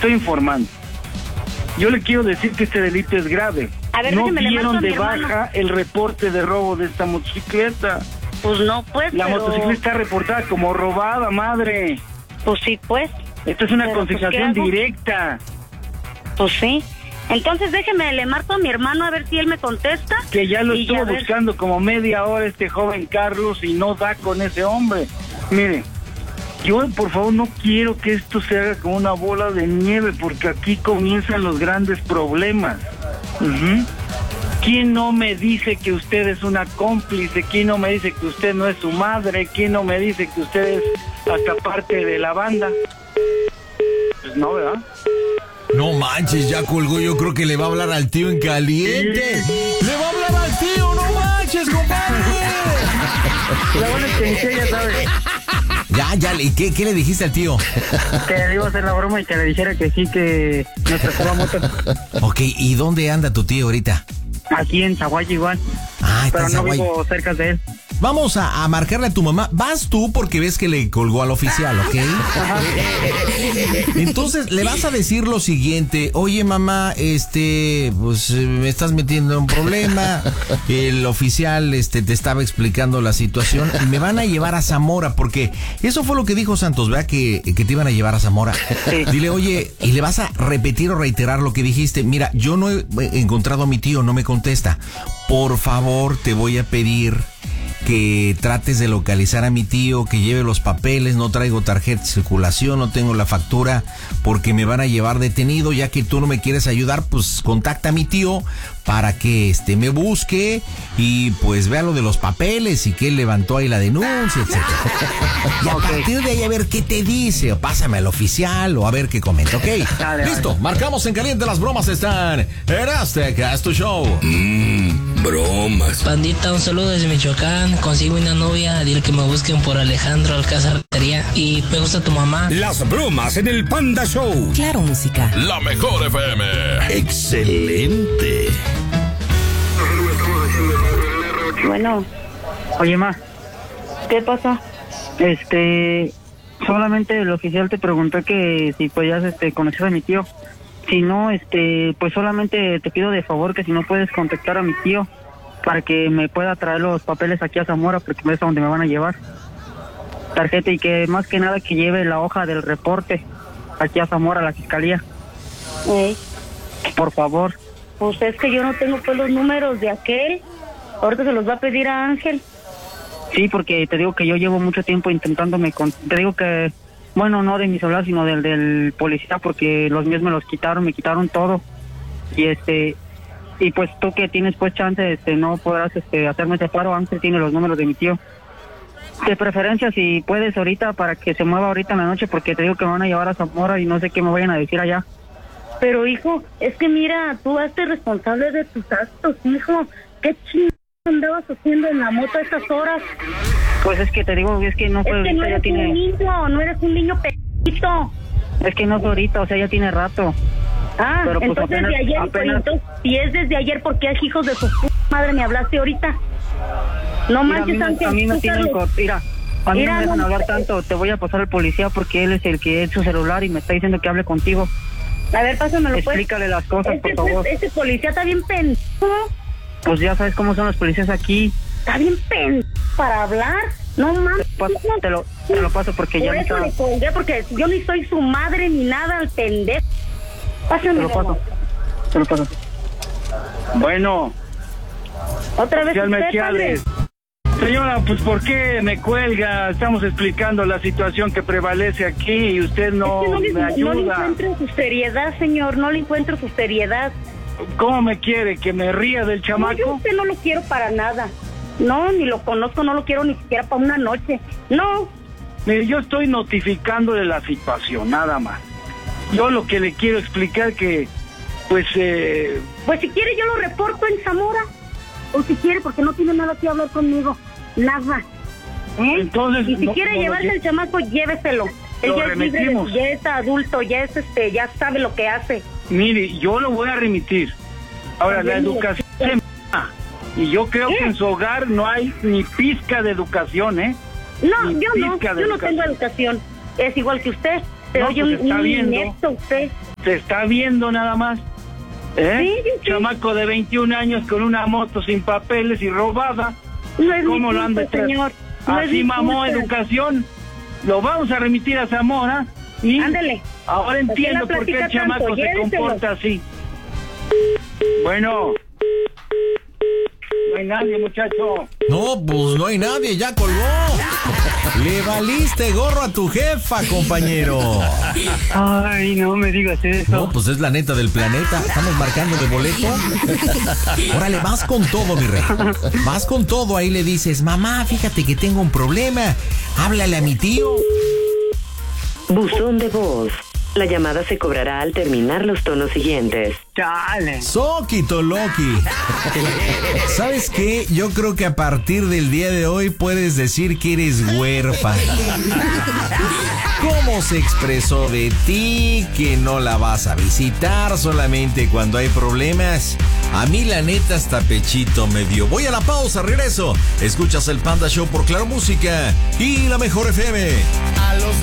estoy informando. Yo le quiero decir que este delito es grave. A ver, no dieron de baja el reporte de robo de esta motocicleta. Pues no, pues, La motocicleta está reportada como robada, madre. Pues sí, pues. Esta es una Pero, consignación pues, directa. Pues sí. Entonces déjeme, le marco a mi hermano a ver si él me contesta. Que ya lo estuvo buscando como media hora este joven Carlos y no da con ese hombre. Mire, yo por favor no quiero que esto se haga como una bola de nieve, porque aquí comienzan los grandes problemas. ¿Quién no me dice que usted es una cómplice? ¿Quién no me dice que usted no es su madre? ¿Quién no me dice que usted es hasta parte de la banda? Pues no, ¿verdad? No manches, ya colgó. Yo creo que le va a hablar al tío en caliente. ¡Le va a hablar al tío! ¡No manches, compadre! La buena extensión, ya sabes. Ya, ¿qué le dijiste al tío? Que le iba a hacer la broma y que le dijera que sí, que nos prestó la moto. Ok, ¿y dónde anda tu tío ahorita? Aquí en Zaguay igual. Ah, pero no Zaguay. vivo cerca de él. Vamos a marcarle a tu mamá. Vas tú porque ves que le colgó al oficial, ¿ok? Entonces le vas a decir lo siguiente: oye, mamá, pues me estás metiendo en un problema. El oficial te estaba explicando la situación y me van a llevar a Zamora, porque eso fue lo que dijo Santos, ¿verdad? Que te iban a llevar a Zamora. Sí. Dile, oye, y le vas a repetir o reiterar lo que dijiste. Mira, yo no he encontrado a mi tío, no me contesta. Por favor, te voy a pedir que trates de localizar a mi tío, que lleve los papeles. No traigo tarjeta de circulación, no tengo la factura, porque me van a llevar detenido. Ya que tú no me quieres ayudar, pues contacta a mi tío para que me busque y pues vea lo de los papeles y que él levantó ahí la denuncia, etc. Y a partir de ahí a ver qué te dice, o pásame al oficial, o a ver qué comenta, ¿ok? Dale, Listo, vale. marcamos en caliente. Las bromas están en Azteca, es tu show. Bromas. Pandita, un saludo desde Michoacán. Consigo una novia, dile que me busquen por Alejandro Alcázar Rentería. Y me gusta tu mamá. Las bromas en el Panda Show. Claro, música. La mejor FM. Excelente. Bueno, Oye, ma, ¿qué pasa? solamente el oficial te preguntó que si podías conocer a mi tío. Si no, pues solamente te pido de favor que si no puedes contactar a mi tío para que me pueda traer los papeles aquí a Zamora, porque es a donde me van a llevar. Tarjeta, y que más que nada que lleve la hoja del reporte aquí a Zamora, a la fiscalía. Por favor. Pues es que yo no tengo pues los números de aquel. Ahorita se los va a pedir a Ángel. Sí, porque te digo que yo llevo mucho tiempo intentándome te digo que, bueno, no de mi celular, sino del policía, porque los míos me quitaron todo. Y pues tú que tienes pues chance, no podrás hacerme ese paro. Ángel tiene los números de mi tío. De preferencia, si puedes ahorita, para que se mueva ahorita en la noche, porque te digo que me van a llevar a Zamora y no sé qué me vayan a decir allá. Pero hijo, es que mira, tú hazte responsable de tus actos, hijo. ¿Qué chingados andabas haciendo en la moto a estas horas? Pues es que te digo, es que no fue Es que no ahorita, ya eres tiene... un niño, no eres un niño pequeñito. Es que no fue ahorita, o sea, ya tiene rato. Ah, Pero pues entonces apenas- de ayer, apenas- entonces, si es desde ayer, ¿por qué hijos de su madre me hablaste ahorita? No manches, Ángel. A mí me tú tienen... sabes. Mira, a mí Mira, no me dejan no- hablar tanto. Te voy a pasar al policía porque él es el que es su celular y me está diciendo que hable contigo. A ver, pásamelo pues. Explícale las cosas, por favor. Ese policía está bien pendejo. Pues ya sabes cómo son los policías aquí. Está bien pendejo para hablar. No mames. Te lo paso porque ya Por me eso está... le colgué, porque yo ni soy su madre ni nada al pendejo. Te Pásamelo. lo paso. Te lo paso. Bueno, Otra vez oficial usted, Melquiades. padre. Señora, pues ¿por qué me cuelga? Estamos explicando la situación que prevalece aquí y usted no, Es que me no le ayuda. encuentro su seriedad, señor. No le encuentro su seriedad. ¿Cómo me quiere? ¿Que me ría del No, yo a chamaco? usted no lo quiero para nada. No, ni lo conozco, no lo quiero ni siquiera para una noche. No. Mire, yo estoy notificándole la situación, nada más. Yo lo que le quiero explicar que, pues, Pues si quiere yo lo reporto en Zamora. O si quiere, porque no tiene nada que hablar conmigo. Nada. Entonces, y si no- quiere no lo llevarse lle- el chamaco, lléveselo. Él Lo ya es libre, remitimos. ya es adulto, ya es ya sabe lo que hace. mire, yo lo voy a remitir. Ahora, la También, educación se m***a. Y yo creo que en su hogar no hay ni pizca de educación, ¿eh? No, Ni yo no pizca de tengo educación. educación. Es igual que usted. Se No, oye pues está un viendo. inepto usted. Se está viendo nada más. ¿Eh? Sí. Chamaco de 21 años con una moto sin papeles y robada. No es ¿Cómo mi lo han de culpa, tratar? señor. No es Así mi mamó culpa. educación. Lo vamos a remitir a Zamora. Y Ándele. ahora ¿Por qué entiendo la por qué el platica chamaco tanto? se Lléveselo. comporta así. Bueno. No hay nadie, muchacho. No, pues no hay nadie, ya colgó. Le valiste gorro a tu jefa, compañero. Ay, no me digas eso. No, pues es la neta del planeta. Estamos marcando de boleto. Órale, vas con todo, mi rey. Vas con todo. Ahí le dices, mamá, fíjate que tengo un problema. Háblale a mi tío. Buzón de voz. La llamada se cobrará al terminar los tonos siguientes. Chale. Soquito Loki. ¿Sabes qué? Yo creo que a partir del día de hoy puedes decir que eres huérfana. ¿Cómo se expresó de ti? Que no la vas a visitar solamente cuando hay problemas. A mí la neta hasta pechito me dio. Voy a la pausa, regreso. Escuchas el Panda Show por Claro Música y la Mejor FM. A los